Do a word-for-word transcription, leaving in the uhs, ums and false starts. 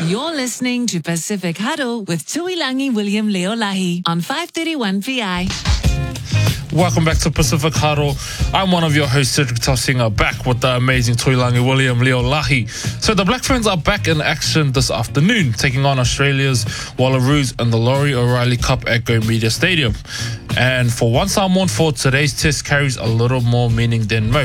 You're listening to Pacific Huddle with Tuilangi William Leolahi on five thirty-one P I. Welcome back to Pacific Huddle. I'm one of your hosts, Cedric Tausinga, back with the amazing Tuilangi William Leolahi. So the Black Ferns are back in action this afternoon, taking on Australia's Wallaroos in the Laurie O'Reilly Cup at Go Media Stadium. And for one Samoan, for today's test carries a little more meaning than most.